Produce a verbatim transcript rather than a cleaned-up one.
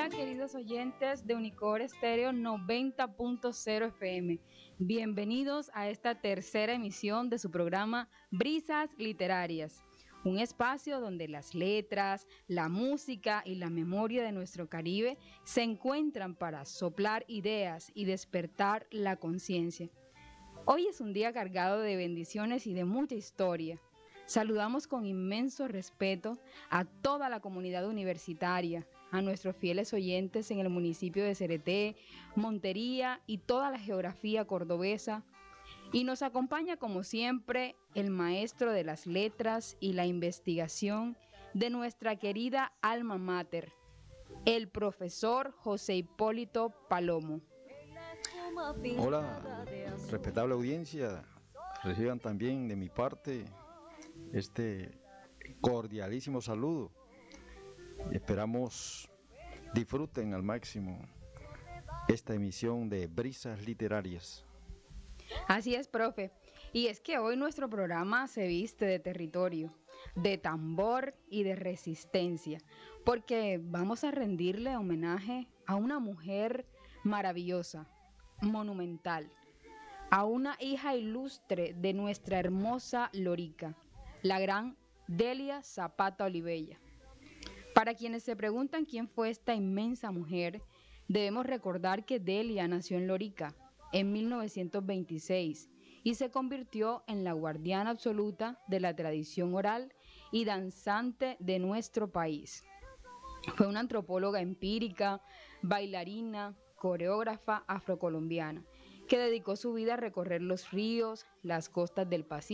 Hola queridos oyentes de Unicor Estéreo noventa punto cero F M. Bienvenidos a esta tercera emisión de su programa Brisas Literarias, un espacio donde las letras, la música y la memoria de nuestro Caribe se encuentran para soplar ideas y despertar la conciencia. Hoy es un día cargado de bendiciones y de mucha historia. Saludamos con inmenso respeto a toda la comunidad universitaria, a nuestros fieles oyentes en el municipio de Cereté, Montería y toda la geografía cordobesa. Y nos acompaña como siempre el maestro de las letras y la investigación de nuestra querida alma mater, el profesor José Hipólito Palomo. Hola, respetable audiencia, reciban también de mi parte este cordialísimo saludo. Esperamos disfruten al máximo esta emisión de Brisas Literarias. Así es, profe. Y es que hoy nuestro programa se viste de territorio, de tambor y de resistencia, porque vamos a rendirle homenaje a una mujer maravillosa, monumental, a una hija ilustre de nuestra hermosa Lorica, la gran Delia Zapata Olivella. Para quienes se preguntan quién fue esta inmensa mujer, debemos recordar que Delia nació en Lorica en mil novecientos veintiséis y se convirtió en la guardiana absoluta de la tradición oral y danzante de nuestro país. Fue una antropóloga empírica, bailarina, coreógrafa afrocolombiana, que dedicó su vida a recorrer los ríos, las costas del Pacífico,